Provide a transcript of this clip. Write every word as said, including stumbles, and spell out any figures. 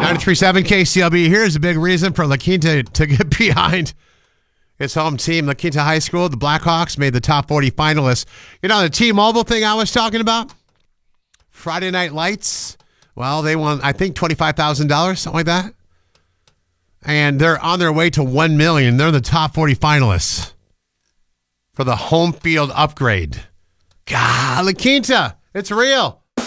ninety-three point seven K C L B. Here's a big reason for La Quinta to get behind its home team, La Quinta High School. The Blackhawks made the top forty finalists. You know, the T-Mobile thing I was talking about? Friday Night Lights. Well, they won, I think, twenty-five thousand dollars, something like that. And they're on their way to one million dollars. They're the top forty finalists for the home field upgrade. God, La Quinta, it's real.